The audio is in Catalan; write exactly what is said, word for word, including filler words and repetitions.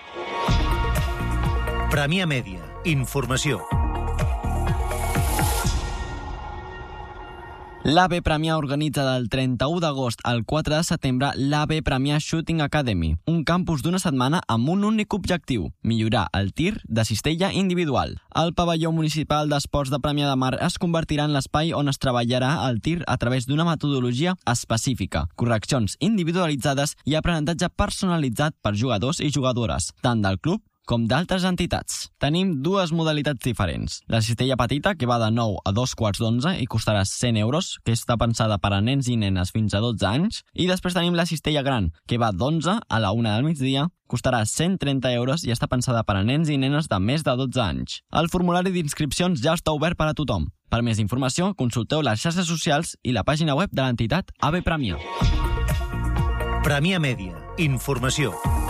Premià Mèdia. Informació. L'A B Premià organitza del trenta-u d'agost al quatre de setembre l'A B Premià Shooting Academy, un campus d'una setmana amb un únic objectiu, millorar el tir de cistella individual. El pavelló municipal d'esports de Premià de Mar es convertirà en l'espai on es treballarà el tir a través d'una metodologia específica, correccions individualitzades i aprenentatge personalitzat per jugadors i jugadores, tant del club com d'altres entitats. Tenim dues modalitats diferents. La cistella petita, que va de nou a dos quarts d'onze i costarà cent euros, que està pensada per a nens i nenes fins a dotze anys. I després tenim la cistella gran, que va d'onze a la una del migdia, costarà cent trenta euros i està pensada per a nens i nenes de més de dotze anys. El formulari d'inscripcions ja està obert per a tothom. Per més informació, consulteu les xarxes socials i la pàgina web de l'entitat A B Premià. Premià Mèdia. Informació.